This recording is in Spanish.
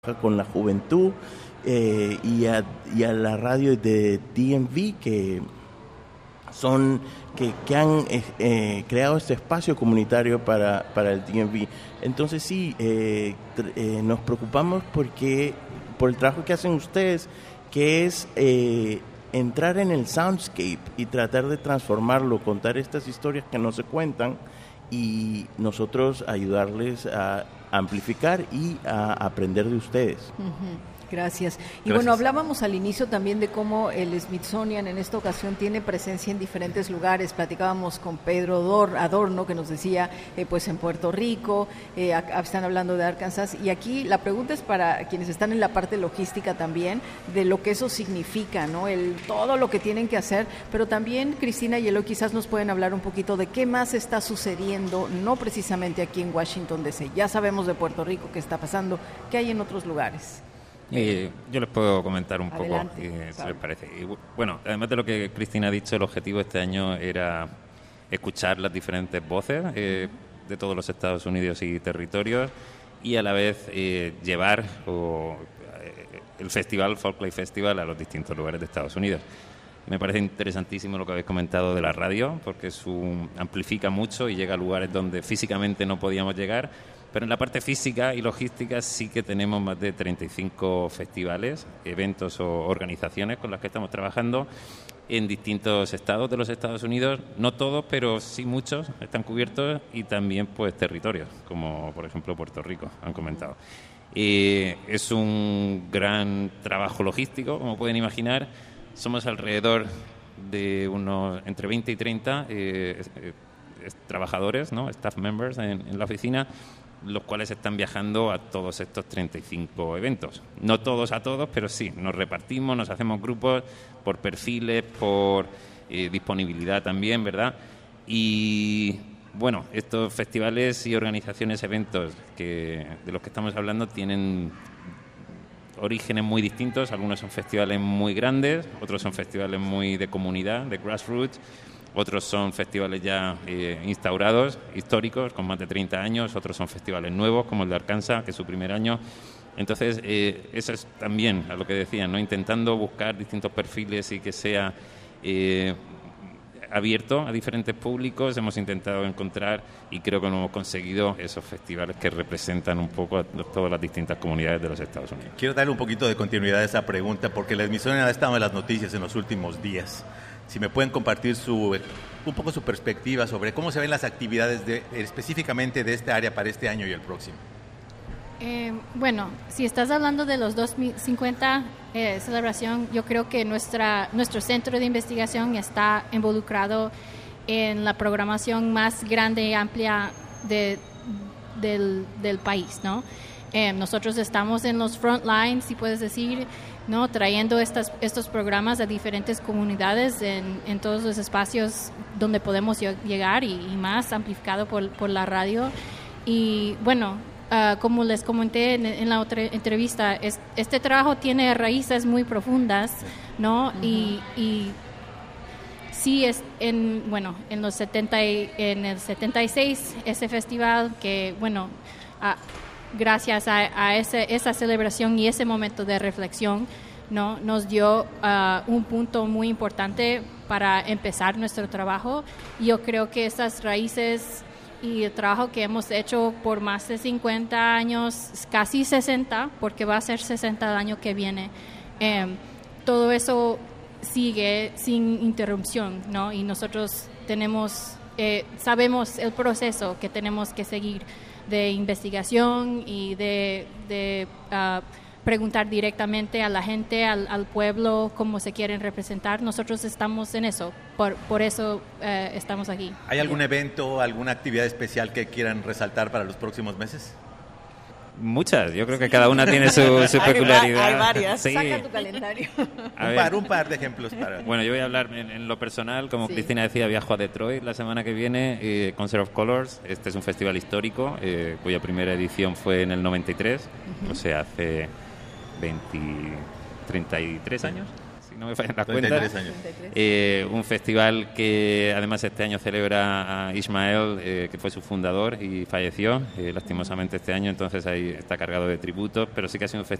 con la juventud y a la radio de DMV que han creado este espacio comunitario para el DMV. Entonces sí, nos preocupamos por el trabajo que hacen ustedes, que es entrar en el soundscape y tratar de transformarlo, contar estas historias que no se cuentan y nosotros ayudarles a amplificar y a aprender de ustedes. Uh-huh. Gracias. Bueno, hablábamos al inicio también de cómo el Smithsonian en esta ocasión tiene presencia en diferentes lugares. Platicábamos con Pedro Adorno, que nos decía, pues en Puerto Rico, están hablando de Arkansas, y aquí la pregunta es para quienes están en la parte logística también, de lo que eso significa, ¿no? Todo lo que tienen que hacer, pero también Cristina y Eloy quizás nos pueden hablar un poquito de qué más está sucediendo, no precisamente aquí en Washington DC. Ya sabemos de Puerto Rico qué está pasando, qué hay en otros lugares. Yo les puedo comentar un Adelante, poco, si les parece. Y, bueno, además de lo que Cristina ha dicho, el objetivo este año era escuchar las diferentes voces de todos los Estados Unidos y territorios y a la vez llevar el festival, Folklife Festival, a los distintos lugares de Estados Unidos. Me parece interesantísimo lo que habéis comentado de la radio, porque amplifica mucho y llega a lugares donde físicamente no podíamos llegar. Pero en la parte física y logística sí que tenemos más de 35 festivales, eventos o organizaciones con las que estamos trabajando en distintos estados de los Estados Unidos. No todos, pero sí muchos están cubiertos y también pues territorios, como por ejemplo Puerto Rico, han comentado. Es un gran trabajo logístico, como pueden imaginar. Somos alrededor de unos entre 20 y 30 trabajadores, ¿no? Staff members en la oficina, los cuales están viajando a todos estos 35 eventos. No todos a todos, pero sí, nos repartimos, nos hacemos grupos por perfiles, por disponibilidad también, ¿verdad? Y bueno, estos festivales y organizaciones, eventos de los que estamos hablando tienen orígenes muy distintos. Algunos son festivales muy grandes, otros son festivales muy de comunidad, de grassroots. Otros son festivales ya instaurados, históricos, con más de 30 años. Otros son festivales nuevos, como el de Arkansas, que es su primer año. Entonces, eso es también a lo que decían, ¿no? Intentando buscar distintos perfiles y que sea abierto a diferentes públicos. Hemos intentado encontrar, y creo que lo hemos conseguido, esos festivales que representan un poco a todas las distintas comunidades de los Estados Unidos. Quiero darle un poquito de continuidad a esa pregunta, porque la Smithsonian ha estado en las noticias en los últimos días. Si me pueden compartir un poco su perspectiva sobre cómo se ven las actividades específicamente de esta área para este año y el próximo. Bueno, si estás hablando de los 2050 celebración, yo creo que nuestro centro de investigación está involucrado en la programación más grande y amplia del país, ¿no? Nosotros estamos en los front lines, si puedes decir, ¿no? Trayendo estos programas a diferentes comunidades en todos los espacios donde podemos llegar y más amplificado por la radio. Y bueno, como les comenté en la otra entrevista, este trabajo tiene raíces muy profundas, ¿no? Uh-huh. Y sí, en el 76 ese festival que, bueno, gracias a esa celebración y ese momento de reflexión, ¿no? Nos dio un punto muy importante para empezar nuestro trabajo. Yo creo que esas raíces y el trabajo que hemos hecho por más de 50 años, casi 60, porque va a ser 60 el año que viene, todo eso sigue sin interrupción, ¿no? Y nosotros sabemos el proceso que tenemos que seguir de investigación y de preguntar directamente a la gente, al pueblo, cómo se quieren representar. Nosotros estamos en eso, por eso estamos aquí. ¿Hay algún evento, alguna actividad especial que quieran resaltar para los próximos meses? Muchas, yo creo que cada una tiene su peculiaridad. Hay varias, sí. Saca tu calendario. Un par de ejemplos. Bueno, yo voy a hablar en lo personal, como sí. Cristina decía, viajo a Detroit la semana que viene, Concert of Colors. Este es un festival histórico, cuya primera edición fue en el 93, o sea, hace 33 años, si no me fallan las 33 cuentas. años. Un festival que además este año celebra a Ismael, que fue su fundador y falleció lastimosamente este año, entonces ahí está cargado de tributos, pero sí que ha sido un festival